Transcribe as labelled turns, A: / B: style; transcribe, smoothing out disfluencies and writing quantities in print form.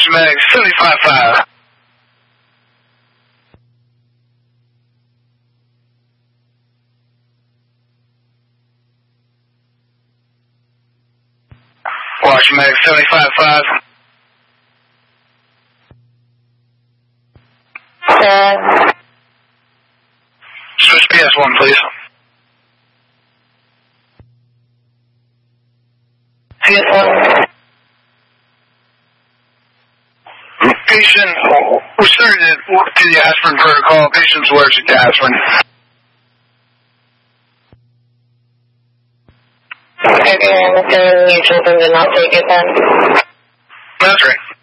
A: Mag 75.5. Washington Mag 75.5. Switch PS1, please. PS1. Patient, we started to the aspirin protocol. Patient's allergic to aspirin.
B: Okay, your children did not take it then?
A: That's right.